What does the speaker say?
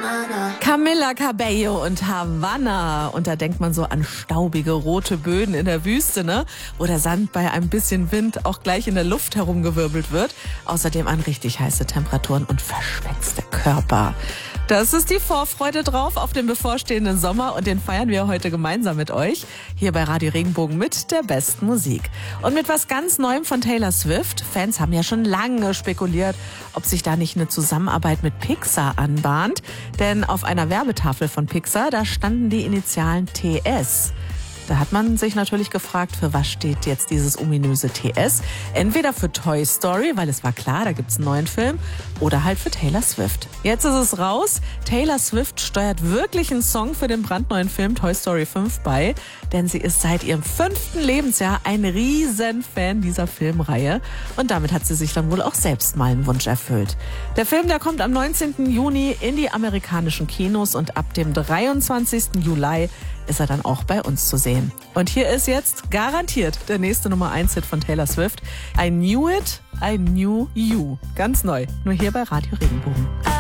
Camila Cabello und Havanna. Und da denkt man so an staubige rote Böden in der Wüste, ne? Wo der Sand bei ein bisschen Wind auch gleich in der Luft herumgewirbelt wird. Außerdem an richtig heiße Temperaturen und verschwitzte Körper. Das ist die Vorfreude drauf auf den bevorstehenden Sommer und den feiern wir heute gemeinsam mit euch. Hier bei Radio Regenbogen mit der besten Musik. Und mit was ganz Neuem von Taylor Swift. Fans haben ja schon lange spekuliert, ob sich da nicht eine Zusammenarbeit mit Pixar anbahnt. Denn auf einer Werbetafel von Pixar, da standen die Initialen TS. Da hat man sich natürlich gefragt, für was steht jetzt dieses ominöse TS? Entweder für Toy Story, weil es war klar, da gibt's einen neuen Film, oder halt für Taylor Swift. Jetzt ist es raus. Taylor Swift steuert wirklich einen Song für den brandneuen Film Toy Story 5 bei, denn sie ist seit ihrem 5. Lebensjahr ein Riesenfan dieser Filmreihe. Und damit hat sie sich dann wohl auch selbst mal einen Wunsch erfüllt. Der Film, der kommt am 19. Juni in die amerikanischen Kinos und ab dem 23. Juli ist er dann auch bei uns zu sehen. Und hier ist jetzt garantiert der nächste Nummer 1 Hit von Taylor Swift. I Knew It, I Knew You. Ganz neu. Nur hier bei Radio Regenbogen.